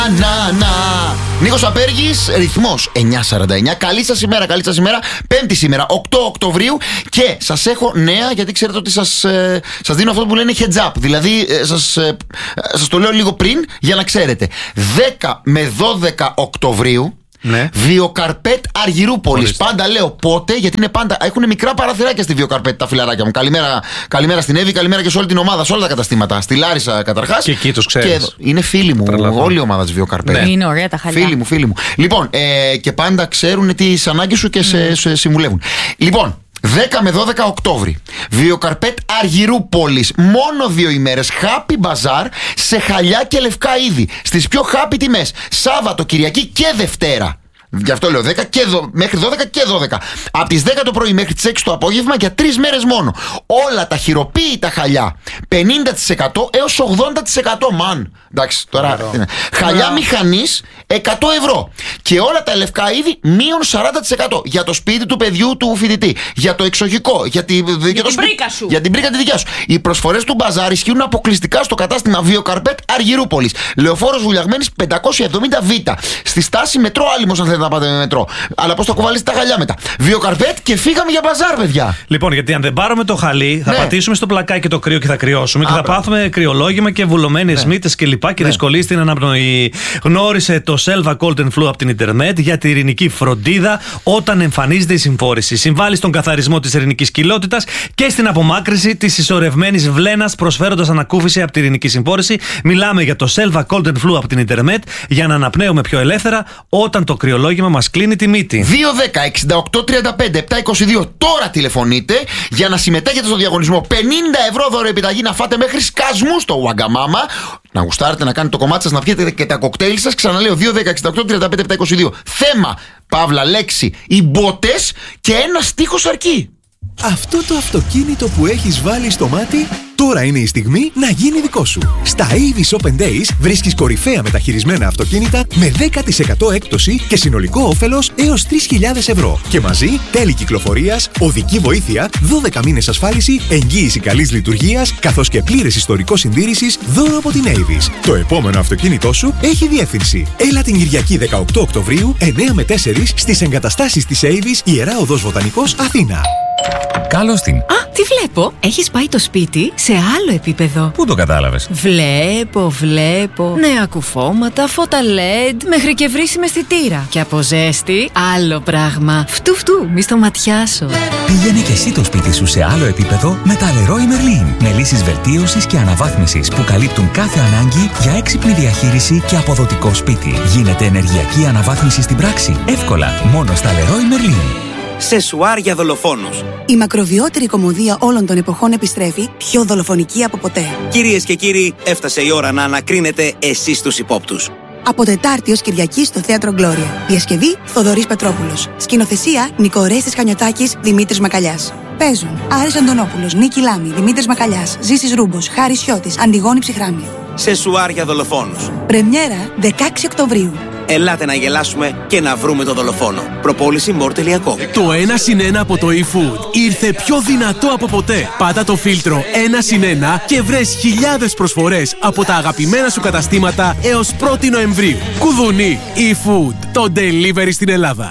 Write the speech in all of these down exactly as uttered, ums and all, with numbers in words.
Να, να. Νίκος Απέργης, ρυθμός εννιά σαράντα εννιά. Καλή σας ημέρα, καλή σας ημέρα. Πέμπτη σήμερα, οκτώ Οκτωβρίου. Και σας έχω νέα, γιατί ξέρετε ότι σας, ε, σας δίνω αυτό που λένε heads up. Δηλαδή, ε, σας, ε, σας το λέω λίγο πριν για να ξέρετε. δέκα με δώδεκα Οκτωβρίου. Ναι. Βιοκαρπέτ Αργυρούπολης. Πάντα λέω πότε, γιατί είναι πάντα. Έχουν μικρά παραθυράκια στη Βιοκαρπέτ τα φιλαράκια μου. Καλημέρα, καλημέρα στην Εύη, καλημέρα και σε όλη την ομάδα, σε όλα τα καταστήματα. Στη Λάρισα καταρχάς. Και εκεί τους ξέρεις. Είναι φίλοι μου, όλη η ομάδα της Βιοκαρπέτ. Ναι. Είναι ωραία τα χαλιά. Φίλοι μου, φίλοι μου. Λοιπόν, ε, και πάντα ξέρουν τις ανάγκες σου και mm. σε, σε συμβουλεύουν. Λοιπόν. δέκα με δώδεκα Οκτώβρη. Βιοκαρπέτ Αργυρούπολης. Μόνο δύο ημέρες. Happy Bazaar σε χαλιά και λευκά είδη. Στις πιο happy τιμές. Σάββατο, Κυριακή και Δευτέρα. Γι' αυτό λέω δέκα και δώδεκα, μέχρι δώδεκα και δώδεκα. Από τις δέκα το πρωί μέχρι τις έξι το απόγευμα για τρεις μέρες μόνο. Όλα τα χειροποίητα χαλιά πενήντα τοις εκατό έως ογδόντα τοις εκατό. Μαν. Εντάξει, τώρα. Χαλιά yeah. μηχανής εκατό ευρώ. Και όλα τα λευκά είδη μείον σαράντα τοις εκατό. Για το σπίτι του παιδιού του φοιτητή. Για το εξοχικό. Για, τη, για, για το την σπί... μπρίκα σου. Για την μπρίκα τη δικιά σου. Οι προσφορές του μπαζάρ ισχύουν αποκλειστικά στο κατάστημα Βιοκαρπέτ Αργυρούπολης. Λεωφόρος Βουλιαγμένης πεντακόσια εβδομήντα Β. Στη στάση μετρό Άλυμος, αν θέλετε να πάτε με μετρό. Αλλά πώς θα κουβαλήσετε τα χαλιά μετά. Βιοκαρπέτ και φύγαμε για μπαζάρ, παιδιά. Λοιπόν, γιατί αν δεν πάρουμε το χαλί, θα ναι. πατήσουμε στο πλακάκι το κρύο και θα κρυώσουμε. Α, και θα πράγμα. πάθουμε κρυολόγημα και βουλωμένες ναι. μύτες κλπ. Και, και ναι. δυσκολίες στην αναπνοή. Γνώρισε το Selva Cold and Flu από την Ιντερνετ για τη ειρηνική φροντίδα όταν εμφανίζεται η συμφόρηση. Συμβάλλει στον καθαρισμό της ειρηνικής κοιλότητας και στην απομάκρυνση της συσσωρευμένης βλένας, προσφέροντας ανακούφιση από τη ειρηνική συμφόρηση. Μιλάμε για το Selva Cold and Flu από την Ιντερνετ για να αναπνέουμε πιο ελεύθερα όταν το κρυολόγημα μας κλείνει τη μύτη. δύο δέκα εξήντα οκτώ τριάντα πέντε επτακόσια είκοσι δύο. Τώρα τηλεφωνείτε για να συμμετέχετε στο διαγωνισμό. πενήντα ευρώ δώρο επιταγή να φάτε μέχρι σκασμού στο Wagamama. Να γουστάρετε, να κάνετε το κομμάτι σας, να πιείτε και τα κοκτέιλ σας. Ξαναλέω δύο δέκα εξήντα οκτώ τριάντα πέντε επτακόσια είκοσι δύο. Θέμα, παύλα, λέξη, οι μπότες και ένα στίχος αρκεί. Αυτό το αυτοκίνητο που έχεις βάλει στο μάτι, τώρα είναι η στιγμή να γίνει δικό σου. Στα Avis Open Days βρίσκεις κορυφαία μεταχειρισμένα αυτοκίνητα με δέκα τοις εκατό έκπτωση και συνολικό όφελος έως τρεις χιλιάδες ευρώ. Και μαζί τέλη κυκλοφορίας, οδική βοήθεια, δώδεκα μήνες ασφάλιση, εγγύηση καλής λειτουργίας, καθώς και πλήρες ιστορικό συντήρησης δώρο από την Avis. Το επόμενο αυτοκίνητό σου έχει διεύθυνση. Έλα την Κυριακή δεκαοκτώ Οκτωβρίου, εννιά με τέσσερα στις εγκαταστάσεις της Avis, Ιερά Οδός Βοτανικός, Αθήνα. Καλώς την. Α, τι βλέπω. Έχεις πάει το σπίτι σε άλλο επίπεδο. Πού το κατάλαβες? Βλέπω, βλέπω. Νέα κουφώματα, φώτα ελ ι ντι, μέχρι και βρύσιμη αισθητήρα. Και από ζέστη, άλλο πράγμα. Φτου φτου, μη στο ματιάσω. Πήγαινε και εσύ το σπίτι σου σε άλλο επίπεδο με τα Leroy Merlin. Με λύσεις βελτίωσης και αναβάθμισης που καλύπτουν κάθε ανάγκη για έξυπνη διαχείριση και αποδοτικό σπίτι. Γίνεται ενεργειακή αναβάθμιση στην πράξη. Εύκολα, μόνο στα Leroy Merlin. Σεσουάρ για δολοφόνους. Η μακροβιότερη κωμωδία όλων των εποχών επιστρέφει, πιο δολοφονική από ποτέ. Κυρίες και κύριοι, έφτασε η ώρα να ανακρίνετε εσείς τους υπόπτους. Από Τετάρτη ως Κυριακή στο Θέατρο Γκλώρια. Διασκευή Θοδωρής Πετρόπουλος. Σκηνοθεσία Νίκο Ορέστης Χανιωτάκης, Δημήτρης Μακαλιάς. Παίζουν Άρης Αντωνόπουλος, Νίκη Λάμη, Δημήτρης Μακαλιάς, Ζήσης Ρούμπος, Χάρης Σιώτης, Αντιγόνη Ψυχράμη. Σεσουάρ για δολοφόνους. Πρεμιέρα δεκαέξι Οκτωβρίου. Ελάτε να γελάσουμε και να βρούμε τον δολοφόνο. Προπόληση μορ τελεία κομ. Το ένα συν ένα από το eFood ήρθε πιο δυνατό από ποτέ. Πάτα το φίλτρο ένα συν ένα και βρες χιλιάδες προσφορές από τα αγαπημένα σου καταστήματα έως πρώτη Νοεμβρίου. Κουδουνί, eFood, το delivery στην Ελλάδα.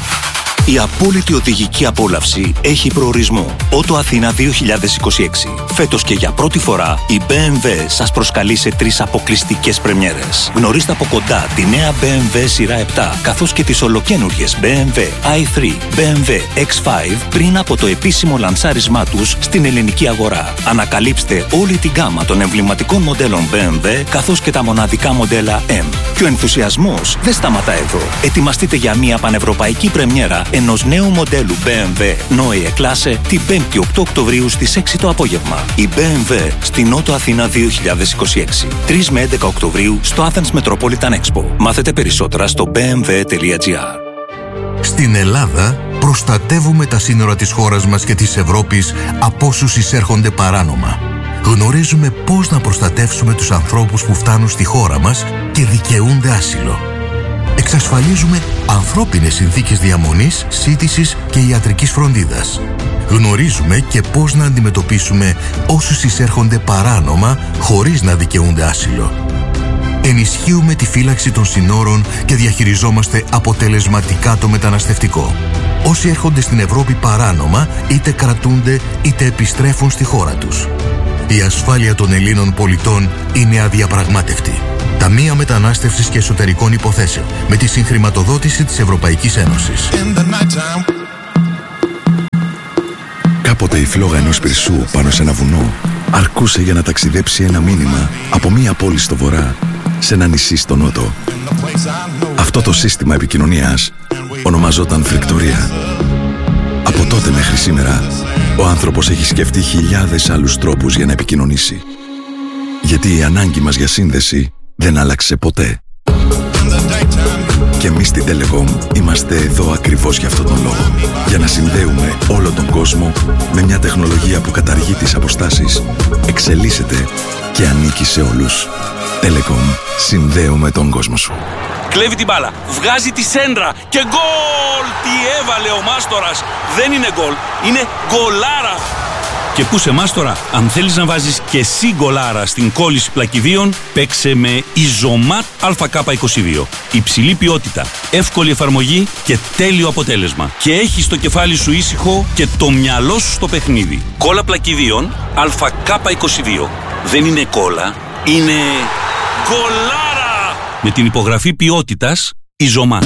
Η απόλυτη οδηγική απόλαυση έχει προορισμό. Ότο Αθήνα δύο χιλιάδες είκοσι έξι. Φέτος και για πρώτη φορά η μπι εμ ντάμπλιου σας προσκαλεί σε τρεις αποκλειστικές πρεμιέρες. Γνωρίστε από κοντά τη νέα μπι εμ ντάμπλιου σειρά επτά, καθώς και τις ολοκαίνουργιες μπι εμ ντάμπλιου άι θρι, μπι εμ ντάμπλιου εξ πέντε πριν από το επίσημο λανσάρισμά τους στην ελληνική αγορά. Ανακαλύψτε όλη την γκάμα των εμβληματικών μοντέλων μπι εμ ντάμπλιου, καθώς και τα μοναδικά μοντέλα M. Και ο ενθουσιασμός δεν σταματά εδώ. Ετοιμαστείτε για μια πανευρωπαϊκή πρεμιέρα ενός νέου μοντέλου μπι εμ ντάμπλιου Neue Klasse την πέμπτη οκτώ Οκτωβρίου στις έξι το απόγευμα. Η μπι εμ ντάμπλιου στην Νότο Αθήνα δύο χιλιάδες είκοσι έξι. τρεις με έντεκα Οκτωβρίου στο Athens Metropolitan Expo. Μάθετε περισσότερα στο μπι εμ ντάμπλιου τελεία τζι άρ. Στην Ελλάδα προστατεύουμε τα σύνορα της χώρας μας και της Ευρώπης από όσους εισέρχονται παράνομα. Γνωρίζουμε πώς να προστατεύσουμε τους ανθρώπους που φτάνουν στη χώρα μας και δικαιούνται άσυλο. Εξασφαλίζουμε ανθρώπινες συνθήκες διαμονής, σύντησης και ιατρικής φροντίδας. Γνωρίζουμε και πώς να αντιμετωπίσουμε όσους εισέρχονται παράνομα χωρίς να δικαιούνται άσυλο. ενισχύουμε τη φύλαξη των συνόρων και διαχειριζόμαστε αποτελεσματικά το μεταναστευτικό. Όσοι έρχονται στην Ευρώπη παράνομα, είτε κρατούνται είτε επιστρέφουν στη χώρα τους. Η ασφάλεια των Ελλήνων πολιτών είναι αδιαπραγμάτευτη. Ταμεία Μετανάστευσης και Εσωτερικών Υποθέσεων, με τη συγχρηματοδότηση της Ευρωπαϊκής Ένωσης. Κάποτε η φλόγα ενός πυρσού πάνω σε ένα βουνό αρκούσε για να ταξιδέψει ένα μήνυμα από μία πόλη στο βορρά σε ένα νησί στο νότο. Αυτό το σύστημα επικοινωνίας ονομαζόταν φρικτορία. Από τότε μέχρι σήμερα, ο άνθρωπος έχει σκεφτεί χιλιάδες άλλους τρόπους για να επικοινωνήσει. Γιατί η ανάγκη μας για σύνδεση δεν άλλαξε ποτέ. Και εμείς στην Telecom είμαστε εδώ ακριβώς για αυτόν τον λόγο. Για να συνδέουμε όλο τον κόσμο με μια τεχνολογία που καταργεί τις αποστάσεις, εξελίσσεται και ανήκει σε όλους. Telecom. Συνδέουμε τον κόσμο σου. Κλέβει την μπάλα, βγάζει τη σέντρα και γκολ! Τι έβαλε ο Μάστορας! Δεν είναι γκολ, είναι γκολάρα! Και πού σε Μάστορα, αν θέλεις να βάζεις και εσύ γκολάρα στην κόλληση πλακιδίων, παίξε με Ιζωμάτ Α Κ είκοσι δύο. Υψηλή ποιότητα, εύκολη εφαρμογή και τέλειο αποτέλεσμα. Και έχεις το κεφάλι σου ήσυχο και το μυαλό σου στο παιχνίδι. Κόλλα πλακιδίων Α Κ είκοσι δύο. Δεν είναι κόλλα, είναι γκολάρα! Με την υπογραφή ποιότητας Ιζωμάτ.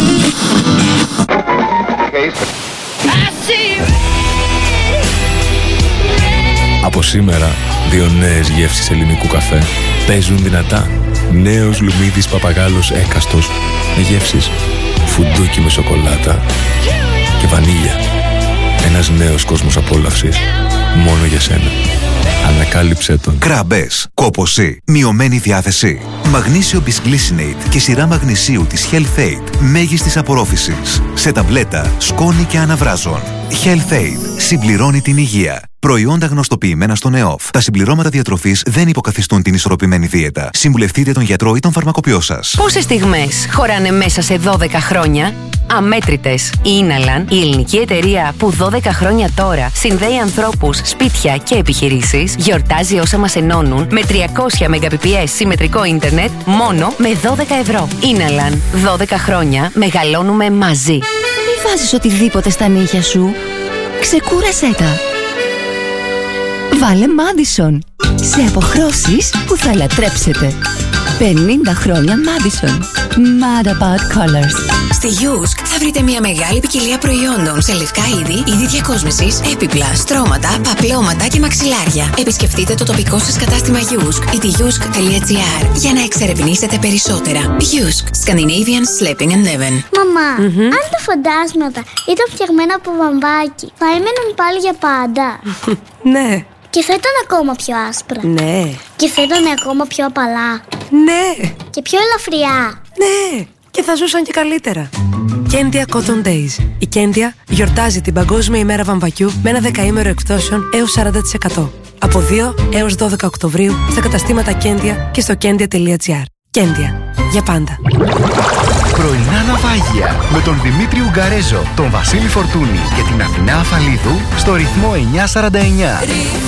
Από σήμερα, δύο νέες γεύσεις ελληνικού καφέ παίζουν δυνατά. Νέος Λουμίδης Παπαγάλος έκαστος με γεύσεις φουντούκι με σοκολάτα και βανίλια. Ένας νέος κόσμος απόλαυσης μόνο για σένα. Ανακάλυψέ τον. Κραμπές, κόπωση, μειωμένη διάθεση. Μαγνήσιο Bisglycinate και σειρά μαγνησίου της Health-Aid μέγιστης απορρόφησης. Σε ταμπλέτα, σκόνη και αναβράζων. Health-Aid συμπληρώνει την υγεία. Προϊόντα γνωστοποιημένα στον ΕΟΦ. Τα συμπληρώματα διατροφής δεν υποκαθιστούν την ισορροπημένη δίαιτα. Συμβουλευτείτε τον γιατρό ή τον φαρμακοποιό σας. Πόσες στιγμές χωράνε μέσα σε δώδεκα χρόνια? Αμέτρητες. Η Ίναλαν, η ελληνική εταιρεία που δώδεκα χρόνια τώρα συνδέει ανθρώπους, σπίτια και επιχειρήσεις, γιορτάζει όσα μας ενώνουν με τριακόσια μεγαμπιτ συμμετρικό ίντερνετ μόνο με δώδεκα ευρώ. Ίναλαν. δώδεκα χρόνια μεγαλώνουμε μαζί. Μη βάζεις οτιδήποτε στα νύχια σου. Ξεκούρασέ τα. Βάλε Madison. Σε αποχρώσεις που θα λατρέψετε. πενήντα χρόνια Madison. Mad about colors. Στη Yusk θα βρείτε μια μεγάλη ποικιλία προϊόντων σε λευκά είδη, είδη διακόσμησης, έπιπλα, στρώματα, παπλώματα και μαξιλάρια. Επισκεφτείτε το τοπικό σας κατάστημα Yusk ή τη yusk τελεία gr για να εξερευνήσετε περισσότερα. Yusk. Scandinavian Sleeping and Living. Μαμά, mm-hmm. αν τα φαντάσματα ήταν φτιαγμένα από βαμβάκι, θα έμεναν πάλι για πάντα? Ναι. Και θα ήταν ακόμα πιο άσπρα. Ναι. Και θα ήταν ακόμα πιο απαλά. Ναι. Και πιο ελαφριά. Ναι. Και θα ζούσαν και καλύτερα. Κέντια Cotton Days. Η Κέντια γιορτάζει την Παγκόσμια ημέρα βαμβακιού με ένα δεκαήμερο εκπτώσεων έως σαράντα τοις εκατό. Από δύο έως δώδεκα Οκτωβρίου στα καταστήματα Κέντια και στο κέντια τελεία gr. Κέντια. Για πάντα. Πρωινά ναυάγια με τον Δημήτρη Ουγγαρέζο, τον Βασίλη Φορτούνη και την Αθηνά Αφαλίδου στο ρυθμό εννιά σαράντα εννιά.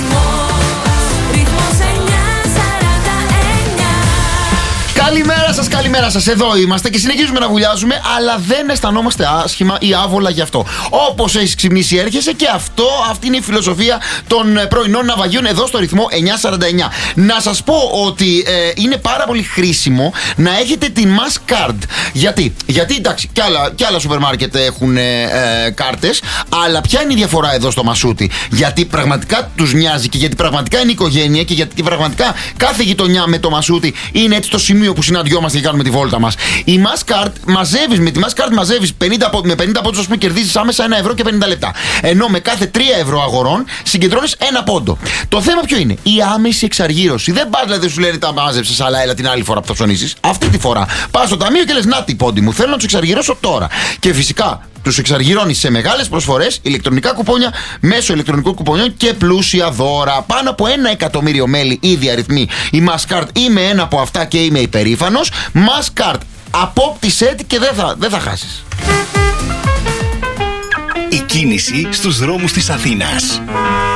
Καλημέρα σας, καλημέρα σας. Εδώ είμαστε και συνεχίζουμε να βουλιάζουμε, αλλά δεν αισθανόμαστε άσχημα ή άβολα γι' αυτό. Όπως έχεις ξυπνήσει, έρχεσαι και αυτό, αυτή είναι η φιλοσοφία των πρωινών ναυαγίων εδώ στο ρυθμό εννιά σαράντα εννιά. Να σας πω ότι ε, είναι πάρα πολύ χρήσιμο να έχετε τη Mass Card. Γιατί, γιατί εντάξει, κι άλλα, κι άλλα σούπερ μάρκετ έχουν ε, ε, κάρτες, αλλά ποια είναι η διαφορά εδώ στο Μασούτι? Γιατί πραγματικά τους νοιάζει και γιατί πραγματικά είναι οικογένεια και γιατί πραγματικά κάθε γειτονιά με το Μασούτι είναι έτσι το σημείο που συναντιόμαστε και κάνουμε τη βόλτα μας. Η Mass Card μαζεύεις, με τη Mass Card μαζεύεις πενήντα, με πενήντα πόντους, ας πούμε, κερδίζεις άμεσα ένα ευρώ και πενήντα λεπτά. Ενώ με κάθε τρία ευρώ αγορών συγκεντρώνεις ένα πόντο. Το θέμα ποιο είναι? Η άμεση εξαργύρωση. Δεν πας, δηλαδή, σου λένε τα μάζεψες, αλλά έλα την άλλη φορά που θα ψωνίσεις. Αυτή τη φορά πας στο ταμείο και λες, να τι πόντι μου, θέλω να τους εξαργυρώσω τώρα. Και φυσικά τους εξαργυρώνεις σε μεγάλες προσφορές, ηλεκτρονικά κουπόνια, μέσω ηλεκτρονικών κουπονιών και πλούσια δώρα. Πάνω από ένα εκατομμύριο μέλη ήδη αριθμεί η Mass Card. Είμαι ένα από αυτά και είμαι υπερήφανος. Mass Card. Απόκτησέ τη και δεν θα, δεν θα χάσεις. Η κίνηση στους δρόμους της Αθήνας.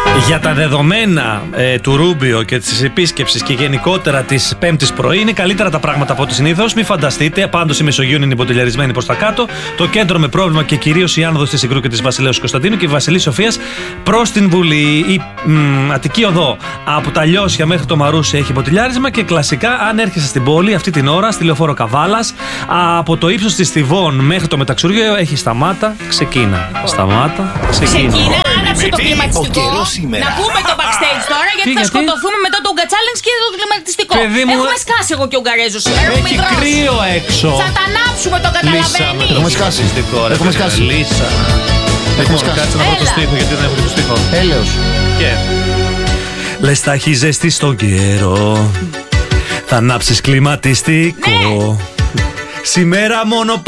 Για τα δεδομένα ε, του Ρούμπιο και της επίσκεψης και γενικότερα της Πέμπτης πρωί είναι καλύτερα τα πράγματα από ό,τι συνήθως. Μην φανταστείτε, πάντως η Μεσογείο είναι υποτελειαρισμένη προς τα κάτω. Το κέντρο με πρόβλημα και κυρίως η άνοδος της Ιγρού και της Βασιλέως Κωνσταντίνου και η Βασιλής Σοφίας προς την Βουλή. Η μ, Αττική Οδό από τα Λιώσια μέχρι το Μαρούσι έχει υποτελειάρισμα και κλασικά αν έρχεσαι στην πόλη αυτή την ώρα στη Λεωφόρο Καβάλας από το ύψος της Θηβών μέχρι το Μεταξουργείο έχει σταμάτα, ξεκίνα. Σταμάτα, ξεκίνα. Ξεκίνα, άναψε το κλιματιστικό. Να πούμε το backstage τώρα γιατί, γιατί θα σκοτωθούμε μετά το Ugga Challenge και το κλιματιστικό. Μου... Έχουμε σκάσει εγώ και ο Ουγγαρέζος σήμερα. Έχει κρύο έξω. Θα τα ανάψουμε, το καταλαβαίνεις. Έχουμε σκάσει. Έχουμε σκάσει. Λύσα. Έχουμε σκάσει. Κάτσε να βρω το στίχο γιατί δεν έχω και το στίχο. Έλεος. Και... Λες θα έχει ζέστη στον καιρό. Θα ανάψεις κλιματιστικό. Ναι. Σήμερα μόνο